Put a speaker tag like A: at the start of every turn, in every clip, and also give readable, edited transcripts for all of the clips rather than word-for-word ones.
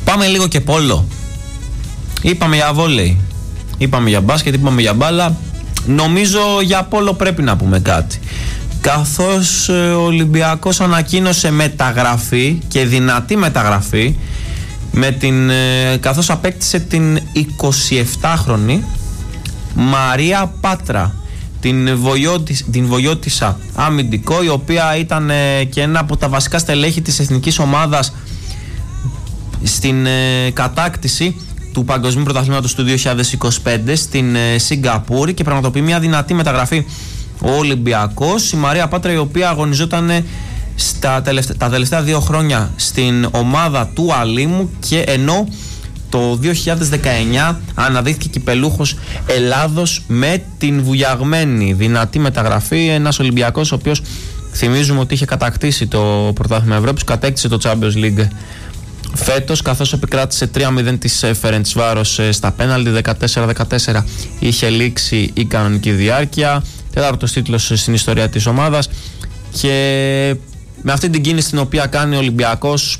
A: Πάμε λίγο και πόλο. Είπαμε για βόλεϊ, είπαμε για μπάσκετ, είπαμε για μπάλα. Νομίζω για πόλο πρέπει να πούμε κάτι. Καθώς ο Ολυμπιακός ανακοίνωσε μεταγραφή και δυνατή μεταγραφή καθώς απέκτησε την 27χρονη Μαρία Πάτρα, την Βοιώτισσα αμυντικό, η οποία ήταν και ένα από τα βασικά στελέχη της εθνικής ομάδας στην κατάκτηση του Παγκοσμίου Πρωταθλήματος του 2025 στην Σιγκαπούρη, και πραγματοποιεί μια δυνατή μεταγραφή ο Ολυμπιακός. Η Μαρία Πάτρα, η οποία αγωνιζόταν τα τελευταία 2 χρόνια στην ομάδα του Αλήμου, και ενώ το 2019 αναδείχθηκε κυπελούχος Ελλάδος με την βουλιαγμένη δυνατή μεταγραφή. Ένας Ολυμπιακός ο οποίος θυμίζουμε ότι είχε κατακτήσει το Πρωτάθλημα Ευρώπης, κατέκτησε το Champions League φέτος, καθώς επικράτησε 3-0 της Φερεντσβάρος στα πέναλτι. 14-14 είχε λήξει η κανονική διάρκεια, 4ος τίτλος στην ιστορία της ομάδας, και με αυτή την κίνηση την οποία κάνει ο Ολυμπιακός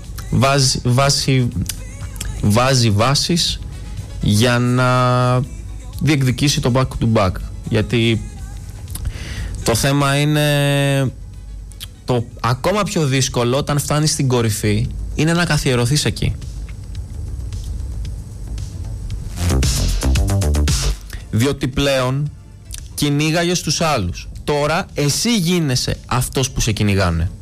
A: βάζει βάσεις για να διεκδικήσει το back to back, γιατί το θέμα είναι το ακόμα πιο δύσκολο όταν φτάνεις στην κορυφή είναι να καθιερωθείς εκεί. Διότι πλέον κυνήγαγες τους άλλους. Τώρα εσύ γίνεσαι αυτός που σε κυνηγάνε.